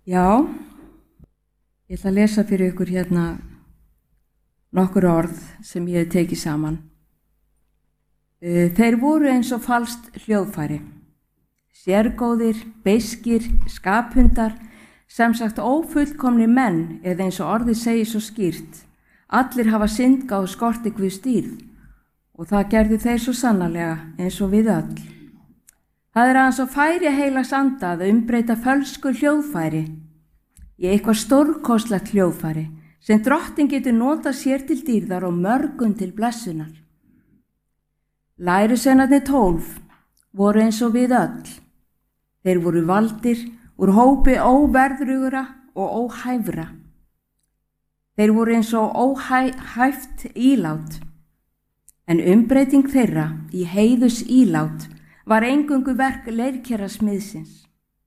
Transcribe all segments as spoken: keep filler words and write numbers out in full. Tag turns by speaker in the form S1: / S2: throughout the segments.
S1: Já, ég ætla að lesa fyrir ykkur hérna nokkur orð sem ég hef tekið saman. Þeir voru eins og falskt hljóðfæri, sérgóðir, beiskir, skaphundar, sem sagt ófullkomnir menn, eða eins og orðið segir svo skýrt, allir hafa syndgáð og skorti Guðs dýrð, og það gerðu þeir svo sannarlega eins og við öll. Það er aðeins og færi heilags anda að umbreyta fölsku hljóðfæri í eitthvað stórkostlegt hljóðfæri sem drottin getur notað sér til dýrðar og mörgum til blessunar. Lærisveinarnir tólf voru eins og við öll. Þeir voru valdir úr hópi óverðrugura og óhæfra. Þeir voru eins og óhæft ílát, en umbreyting þeirra í heiðus ílát var eingöngu verk leirkerasmiðsins.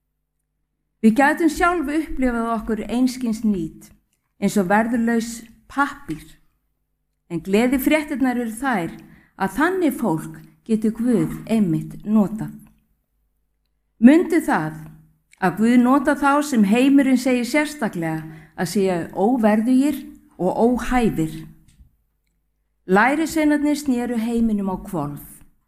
S1: Við gætum sjálf upplifað okkur einskins nýt, eins og verðurlaus pappír, en gleði fréttirnar eru þær að þannig fólk getur Guð einmitt notað. Mundu það að Guð nota þá sem heimurinn segir sérstaklega að séu óverðugir og óhæfir. Lærisveinarnir snéru heiminum á hvolf.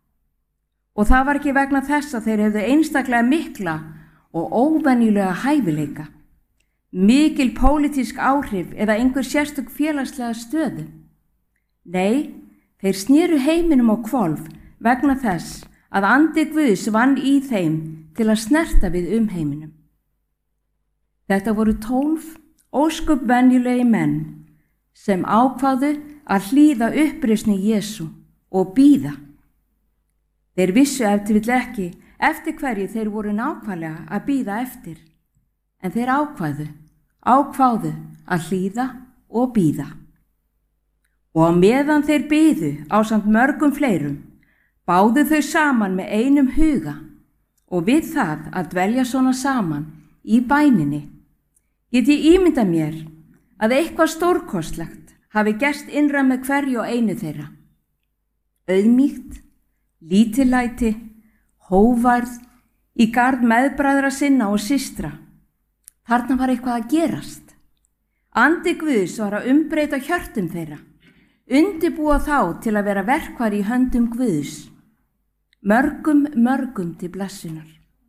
S1: Og það var ekki vegna þess að þeir hefðu einstaklega mikla og óvenjulega hæfileika, mikil pólitísk áhrif eða einhver sérstök félagslega stöðu. Nei, þeir snéru heiminum á hvolf vegna þess að andi Guðs vann í þeim til að snerta við umheiminum. Þetta voru tólf ósköp venjulegi menn sem ákváðu að hlýða uppreisni Jesú og bíða. Þeir vissu ef til vill ekki eftir hverju þeir voru nákvæmlega að bíða eftir, en þeir ákváðu, ákváðu að hlýða og bíða. Og á meðan þeir biðu ásamt mörgum fleirum, báðu þau saman með einum huga, og við það að dvelja svona saman í bæninni, get ég ímynda mér að eitthvað stórkostlegt hafi gerst innra með hverju og einu þeirra. Auðmýkt, lítillæti, hóvarð í garð meðbræðra sinna og systra. Þarna var eitthvað að gerast. Andi Guðs var að umbreyta hjörtum þeirra, undirbúa þá til að vera verkfæri í höndum Guðs, mörgum, mörgum til blessunar.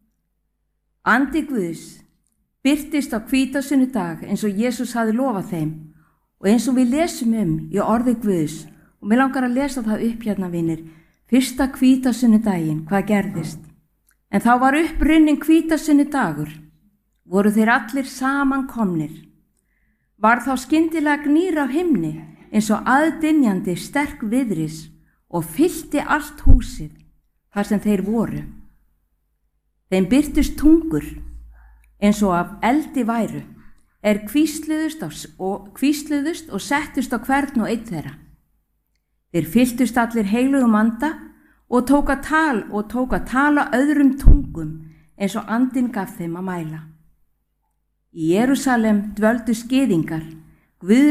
S1: Andi Guðs birtist á hvítasunnudag eins og Jesús hafði lofað þeim og eins og við lesum um í orði Guðs, og mér langar að lesa það upp hérna, vinir, fyrsta hvítasunudaginn, hvað gerðist. En þá var upprunnin hvítasunnudagur, voru þeir allir saman komnir. Var þá skyndilega gnýr af himni eins og aðdynjandi sterk viðris og fyllti allt húsið þar sem þeir voru. Þeim birtust tungur eins og af eldi væru, er hvísluðust og, hvísluðust og settust á hvern og einn þeirra. Þeir fylltust allir heilugum anda og tók að tal og tók að tala öðrum tungum eins og andinn gaf þeim að mæla. Í Jerúsalem dvöldu gyðingar, Guð